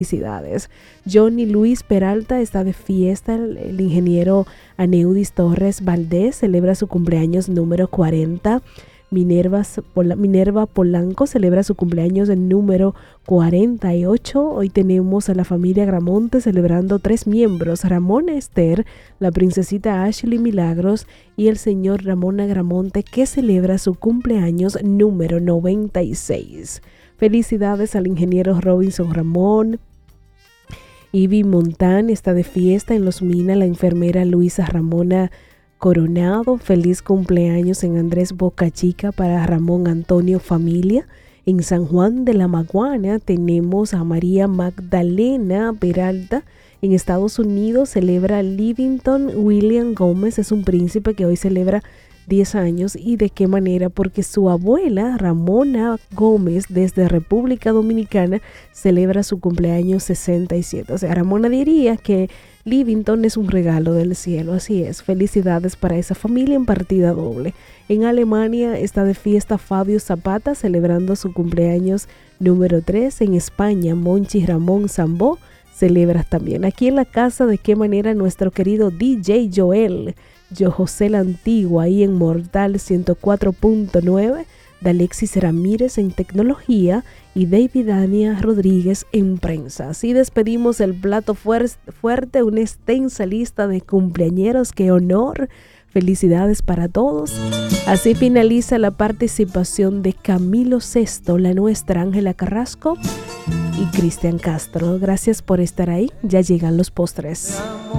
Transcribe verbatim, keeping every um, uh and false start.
Felicidades. Johnny Luis Peralta está de fiesta. El, el ingeniero Aneudis Torres Valdés celebra su cumpleaños número cuarenta. Minerva, Minerva Polanco celebra su cumpleaños el número cuarenta y ocho. Hoy tenemos a la familia Gramonte celebrando tres miembros: Ramona Esther, la princesita Ashley Milagros y el señor Ramona Gramonte, que celebra su cumpleaños número noventa y seis. Felicidades al ingeniero Robinson Ramón. Ivy Montán está de fiesta. En Los Minas, la enfermera Luisa Ramona Coronado. Feliz cumpleaños en Andrés Boca Chica para Ramón Antonio Familia. En San Juan de la Maguana tenemos a María Magdalena Peralta. En Estados Unidos celebra Livington William Gómez. Es un príncipe que hoy celebra diez años. ¿Y de qué manera? Porque su abuela Ramona Gómez desde República Dominicana celebra su cumpleaños sesenta y siete. O sea, Ramona diría que Livington es un regalo del cielo. Así es, felicidades para esa familia en partida doble. En Alemania está de fiesta Fabio Zapata celebrando su cumpleaños número tres. En España, Monchi Ramón Zambó celebra también. Aquí en la casa, de qué manera nuestro querido D J Joel Yo José la Antigua, ahí en Mortal ciento cuatro punto nueve, de Alexis Ramírez en tecnología y David Dania Rodríguez en prensa. Así despedimos el plato fuer- fuerte, una extensa lista de cumpleañeros. ¡Qué honor! Felicidades para todos. Así finaliza la participación de Camilo Sesto, la nuestra Ángela Carrasco y Cristian Castro. Gracias por estar ahí. Ya llegan los postres.